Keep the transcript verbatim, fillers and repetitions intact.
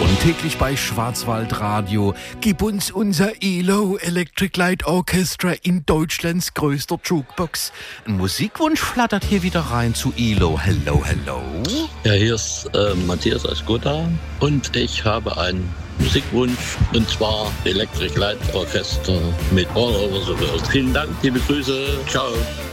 Und täglich bei Schwarzwaldradio gib uns unser E L O Electric Light Orchestra in Deutschlands größter Jukebox. Ein Musikwunsch flattert hier wieder rein zu E L O. Hello, hello. Ja, hier ist äh, Matthias aus Gotha und ich habe einen Musikwunsch und zwar Electric Light Orchestra mit All Over the World. Vielen Dank, liebe Grüße, ciao.